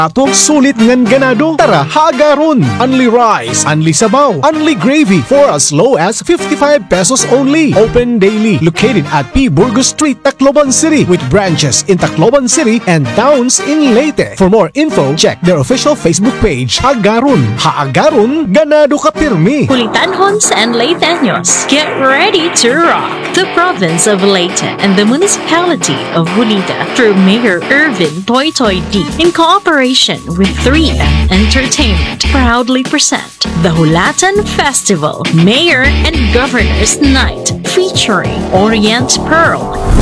Ato sulit ngan ganado. Tara, hagaron. Only rice, only sabaw, only gravy for as low as 55 pesos only. Open daily. Located at P. Burgos Street, Tacloban City with branches in Tacloban City and towns in Leyte. For more info, check their official Facebook page. Hagaron. Hagaron, ganado ka pirmi. Pulitanhons and Leyteños, get ready to rock! The province of Leyte and the municipality of Hulita through Mayor Irvin Toy Toy D in cooperation with 3M Entertainment proudly present the Hulatan Festival Mayor and Governor's Night featuring Orient Pearl,